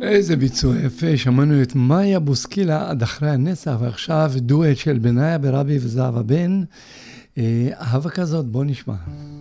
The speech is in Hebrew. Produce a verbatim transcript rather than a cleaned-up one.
איזה ביצוע יפה, שמענו את מאיה בוסקילה עד אחרי הנצח, ועכשיו דואט של בניה ברבי וזהבה בן, אהבה כזאת, בוא נשמע.